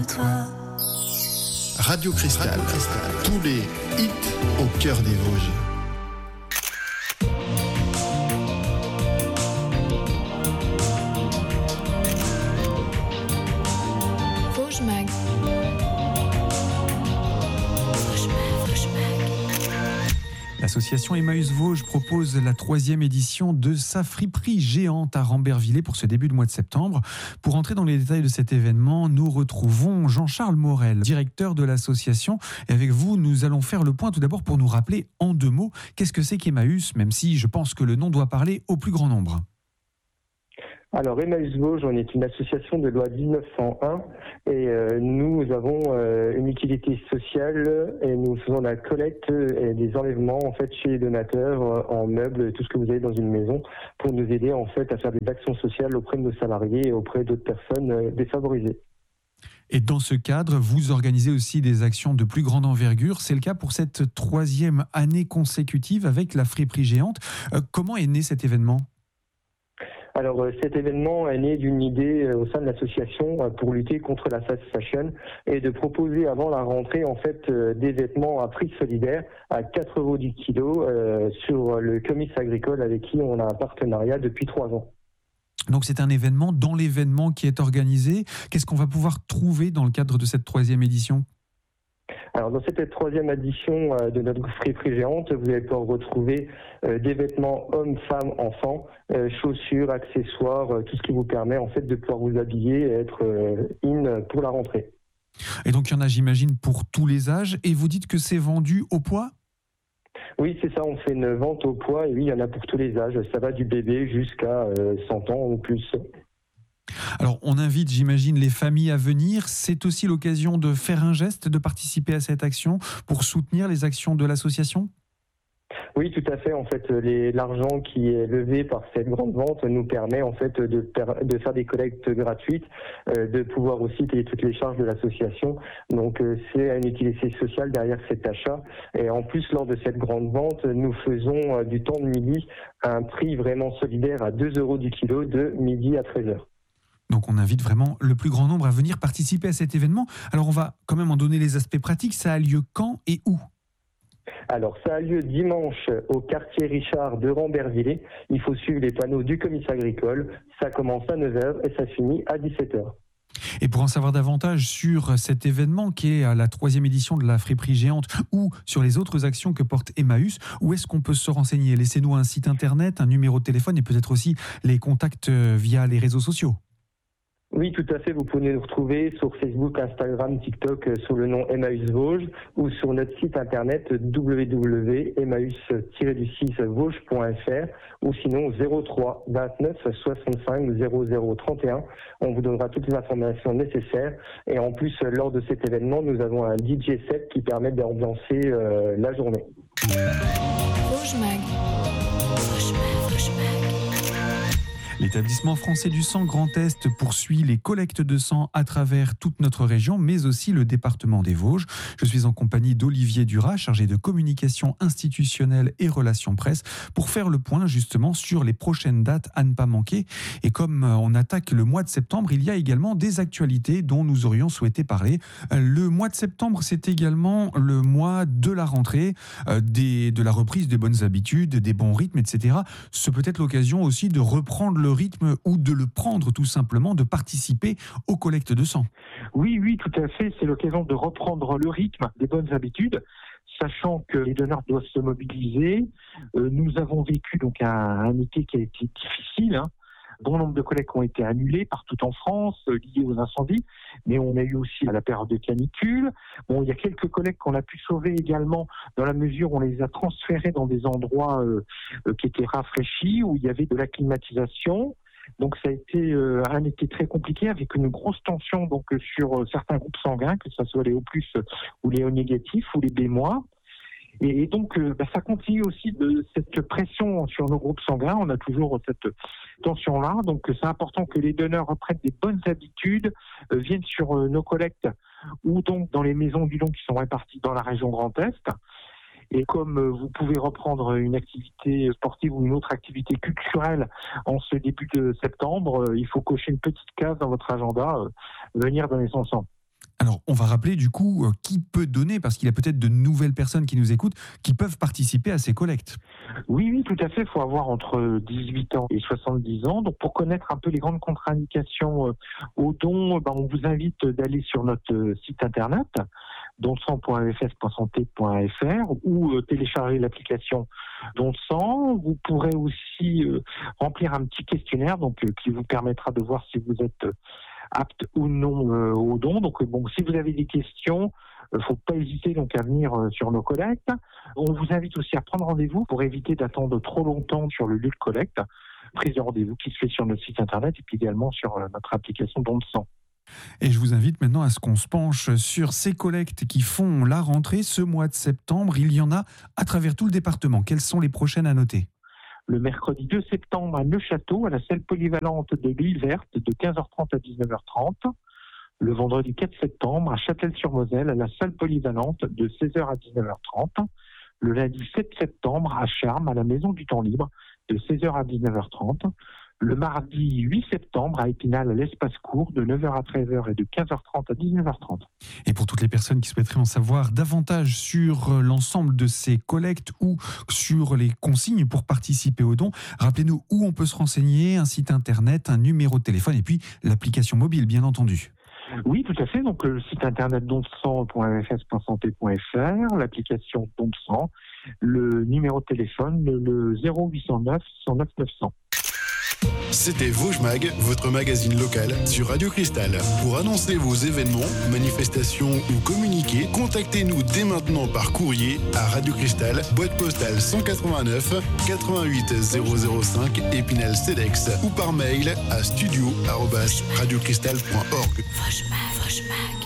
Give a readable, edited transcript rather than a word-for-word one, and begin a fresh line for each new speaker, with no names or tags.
toi.
Radio Cristal, tous les hits au cœur des Vosges.
Vosges Mag.
L'association Emmaüs Vosges propose la 3e édition de sa friperie géante à Rambervillers pour ce début de mois de septembre. Pour entrer dans les détails de cet événement, nous retrouvons Jean-Charles Morel, directeur de l'association. Et avec vous, nous allons faire le point tout d'abord pour nous rappeler en 2 mots qu'est-ce que c'est qu'Emmaüs, même si je pense que le nom doit parler au plus grand nombre.
Alors Emmaüs Vosges, on est une association de loi 1901 et nous avons une utilité sociale et nous faisons la collecte et des enlèvements en fait chez les donateurs en meubles, tout ce que vous avez dans une maison, pour nous aider en fait à faire des actions sociales auprès de nos salariés et auprès d'autres personnes défavorisées.
Et dans ce cadre, vous organisez aussi des actions de plus grande envergure. C'est le cas pour cette 3e année consécutive avec la friperie géante. Comment est né cet événement ?
Alors cet événement est né d'une idée au sein de l'association pour lutter contre la fast fashion et de proposer avant la rentrée en fait des vêtements à prix solidaire à 4 € du kilo sur le comice agricole avec qui on a un partenariat depuis 3 ans.
Donc c'est un événement dans l'événement qui est organisé. Qu'est-ce qu'on va pouvoir trouver dans le cadre de cette 3e édition ?
Alors dans cette 3e édition de notre friperie géante, vous allez pouvoir retrouver des vêtements hommes, femmes, enfants, chaussures, accessoires, tout ce qui vous permet en fait de pouvoir vous habiller et être in pour la rentrée.
Et donc il y en a, j'imagine, pour tous les âges. Et vous dites que c'est vendu au poids ?
Oui, c'est ça, on fait une vente au poids et oui, il y en a pour tous les âges. Ça va du bébé jusqu'à 100 ans ou plus.
Alors, on invite, j'imagine, les familles à venir. C'est aussi l'occasion de faire un geste, de participer à cette action pour soutenir les actions de l'association ?
Oui, tout à fait. En fait, l'argent qui est levé par cette grande vente nous permet en fait de faire des collectes gratuites, de pouvoir aussi payer toutes les charges de l'association. Donc, c'est une utilité sociale derrière cet achat. Et en plus, lors de cette grande vente, nous faisons du temps de midi un prix vraiment solidaire à 2 € du kilo de midi à 13h.
Donc on invite vraiment le plus grand nombre à venir participer à cet événement. Alors on va quand même en donner les aspects pratiques. Ça a lieu quand et où ?
Alors ça a lieu dimanche au quartier Richard de Rambervillers. Il faut suivre les panneaux du comice agricole. Ça commence à 9h et ça finit à 17h.
Et pour en savoir davantage sur cet événement qui est la 3e édition de la friperie géante ou sur les autres actions que porte Emmaüs, où est-ce qu'on peut se renseigner ? Laissez-nous un site internet, un numéro de téléphone et peut-être aussi les contacts via les réseaux sociaux.
Oui, tout à fait. Vous pouvez nous retrouver sur Facebook, Instagram, TikTok sous le nom Emmaüs Vosges ou sur notre site internet www.emmaüs-vosges.fr ou sinon 03 29 65 00 31. On vous donnera toutes les informations nécessaires. Et en plus, lors de cet événement, nous avons un DJ set qui permet d'ambiancer la journée.
Vosges Mag. Vosges Mag. Vosges Mag.
L'établissement français du sang Grand Est poursuit les collectes de sang à travers toute notre région, mais aussi le département des Vosges. Je suis en compagnie d'Olivier Duras, chargé de communication institutionnelle et relations presse, pour faire le point justement sur les prochaines dates à ne pas manquer. Et comme on attaque le mois de septembre, il y a également des actualités dont nous aurions souhaité parler. Le mois de septembre, c'est également le mois de la rentrée, de la reprise des bonnes habitudes, des bons rythmes, etc. C'est peut-être l'occasion aussi de reprendre le rythme ou de le prendre tout simplement, de participer aux collectes de sang.
Oui, tout à fait. C'est l'occasion de reprendre le rythme des bonnes habitudes, sachant que les donneurs doivent se mobiliser. Nous avons vécu donc un été qui a été difficile. Bon nombre de collectes ont été annulées partout en France, liées aux incendies, mais on a eu aussi la période de canicule. Bon, il y a quelques collectes qu'on a pu sauver également dans la mesure où on les a transférées dans des endroits qui étaient rafraîchis, où il y avait de la climatisation. Donc ça a été un été très compliqué avec une grosse tension donc sur certains groupes sanguins, que ce soit les O+, ou les O négatifs, ou les B-. Et donc, ça continue aussi de cette pression sur nos groupes sanguins. On a toujours cette tension-là. Donc, c'est important que les donneurs reprennent des bonnes habitudes, viennent sur nos collectes ou donc dans les maisons du don qui sont réparties dans la région Grand Est. Et comme vous pouvez reprendre une activité sportive ou une autre activité culturelle en ce début de septembre, il faut cocher une petite case dans votre agenda, venir donner son sang.
Alors, on va rappeler du coup qui peut donner, parce qu'il y a peut-être de nouvelles personnes qui nous écoutent qui peuvent participer à ces collectes.
Oui, tout à fait. Il faut avoir entre 18 ans et 70 ans. Donc, pour connaître un peu les grandes contre-indications aux dons, on vous invite d'aller sur notre site internet, donsang.efs.santé.fr, ou télécharger l'application Donsang. Vous pourrez aussi remplir un petit questionnaire qui vous permettra de voir si vous êtes apte ou non aux dons. Donc, si vous avez des questions, il ne faut pas hésiter à venir sur nos collectes. On vous invite aussi à prendre rendez-vous pour éviter d'attendre trop longtemps sur le lieu de collecte. Prise de rendez-vous qui se fait sur notre site internet et puis également sur notre application Don de Sang.
Et je vous invite maintenant à ce qu'on se penche sur ces collectes qui font la rentrée ce mois de septembre. Il y en a à travers tout le département. Quelles sont les prochaines à noter ?
Le mercredi 2 septembre à Neufchâteau, à la salle polyvalente de l'Île Verte, de 15h30 à 19h30. Le vendredi 4 septembre à Châtel-sur-Moselle, à la salle polyvalente, de 16h à 19h30. Le lundi 7 septembre à Charmes, à la Maison du Temps Libre, de 16h à 19h30. Le mardi 8 septembre à Épinal, à l'Espace Court, de 9h à 13h et de 15h30 à 19h30.
Et pour toutes les personnes qui souhaiteraient en savoir davantage sur l'ensemble de ces collectes ou sur les consignes pour participer aux dons, rappelez-nous où on peut se renseigner, un site internet, un numéro de téléphone et puis l'application mobile, bien entendu.
Oui, tout à fait. Donc, le site internet donsang.efs.santé.fr, l'application Donsang, le numéro de téléphone, le 0809 109 900.
C'était Vosges Mag, votre magazine local sur Radio Cristal. Pour annoncer vos événements, manifestations ou communiquer, contactez-nous dès maintenant par courrier à Radio Cristal, boîte postale 189 88 005 Épinal Cedex ou par mail à studio@radiocristal.org.
Vosges Mag.